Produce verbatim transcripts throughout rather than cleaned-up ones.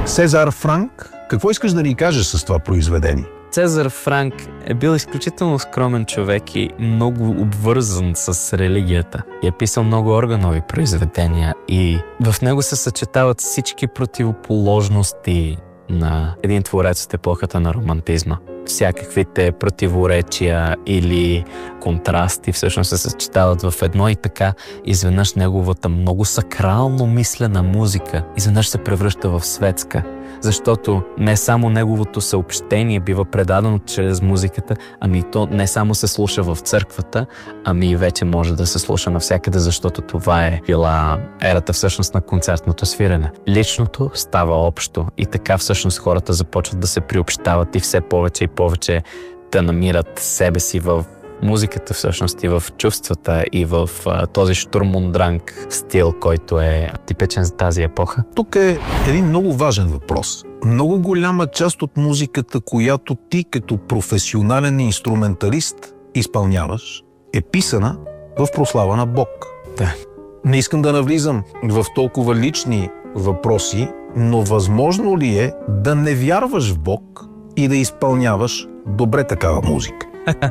Цезар Франк, какво искаш да ни кажеш с това произведение? Цезар Франк е бил изключително скромен човек и много обвързан с религията. И е писал много органови произведения и в него се съчетават всички противоположности на един творец от епохата на романтизма. Всякаквите противоречия или контрасти всъщност се съчетават в едно и така изведнъж неговата много сакрално мислена музика изведнъж се превръща в светска. Защото не само неговото съобщение бива предадено чрез музиката, ами то не само се слуша в църквата, ами вече може да се слуша навсякъде, защото това е била ерата всъщност на концертното свирене. Личното става общо и така всъщност хората започват да се приобщават и все повече и повече да намират себе си в музиката всъщност и в чувствата и в а, този штурмундранг стил, който е типичен за тази епоха. Тук е един много важен въпрос. Много голяма част от музиката, която ти като професионален инструменталист изпълняваш, е писана в прослава на Бог. Да. Не искам да навлизам в толкова лични въпроси, но възможно ли е да не вярваш в Бог и да изпълняваш добре такава музика?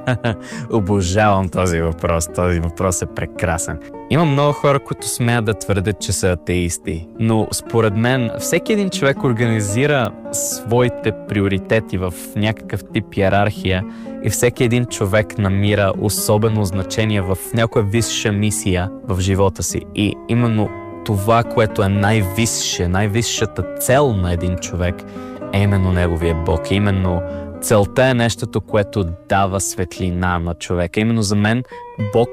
Обожавам този въпрос. Този въпрос е прекрасен. Има много хора, които смеят да твърдят, че са атеисти. Но според мен всеки един човек организира своите приоритети в някакъв тип иерархия и всеки един човек намира особено значение в някоя висша мисия в живота си. И именно това, което е най-висше, най-висшата цел на един човек е именно неговия Бог. Именно целта е нещото, което дава светлина на човека. Именно за мен Бог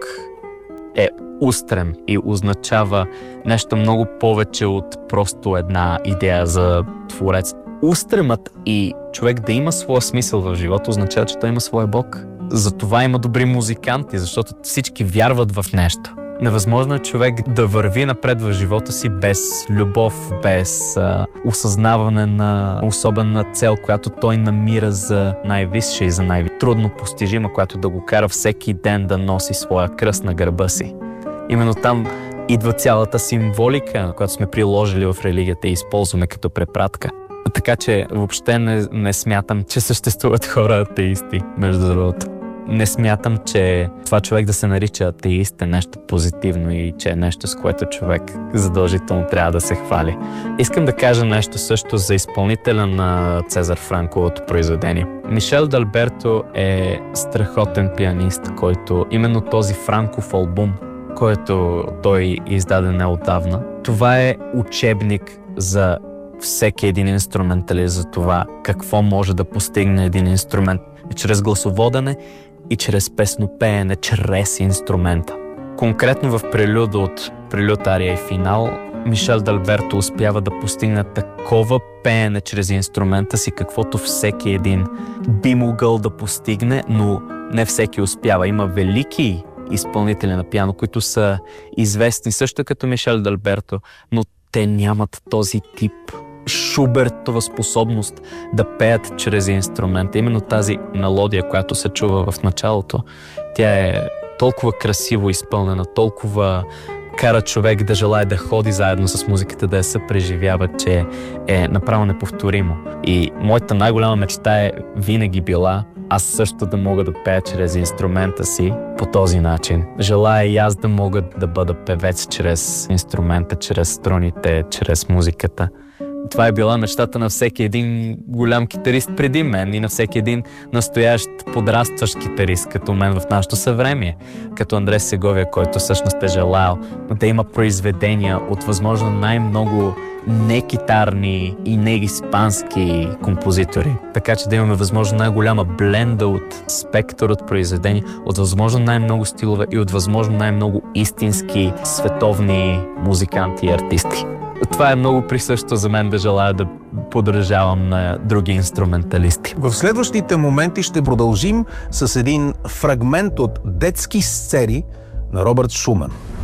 е устрем и означава нещо много повече от просто една идея за творец. Устремът и човек да има своя смисъл в живота означава, че той има своя Бог. Затова има добри музиканти, защото всички вярват в нещо. Невъзможно е човек да върви напред в живота си без любов, без а, осъзнаване на особена цел, която той намира за най-висша и за най-трудно постижима, която да го кара всеки ден да носи своя кръст на гърба си. Именно там идва цялата символика, която сме приложили в религията и използваме като препратка. Така че въобще не, не смятам, че съществуват хора атеисти, между другото. Не смятам, че това човек да се нарича атеист е нещо позитивно и че е нещо, с което човек задължително трябва да се хвали. Искам да кажа нещо също за изпълнителя на Цезар Франковото произведение. Мишел Д'Алберто е страхотен пианист, който именно този Франков албум, който той издаде неотдавна, това е учебник за всеки един инструменталист за това какво може да постигне един инструмент чрез гласоводене и чрез песнопеене, чрез инструмента. Конкретно в прелюда от прелюд, ария и финал, Мишел Д'Алберто успява да постигне такова пеене чрез инструмента си, каквото всеки един би могъл да постигне, но не всеки успява. Има велики изпълнители на пиано, които са известни също като Мишел Д'Алберто, но те нямат този тип Шубертова способност да пеят чрез инструмента. Именно тази мелодия, която се чува в началото, тя е толкова красиво изпълнена, толкова кара човек да желае да ходи заедно с музиката, да я съпреживява, че е направо неповторимо. И моята най-голяма мечта е винаги била аз също да мога да пея чрез инструмента си по този начин. Желая и аз да мога да бъда певец чрез инструмента, чрез струните, чрез музиката. Това е била мечтата на всеки един голям китарист преди мен и на всеки един настоящ подрастващ китарист като мен в нашето съвремие, като Андрес Сеговия, който всъщност е желал да има произведения от възможно най-много не-китарни и не-испански композитори. Така че да имаме възможно най-голяма бленда от спектър от произведения, от възможно най-много стилове и от възможно най-много истински световни музиканти и артисти. Това е много присъщо за мен да желая да подражавам на други инструменталисти. В следващите моменти ще продължим с един фрагмент от детски сцени на Робърт Шуман.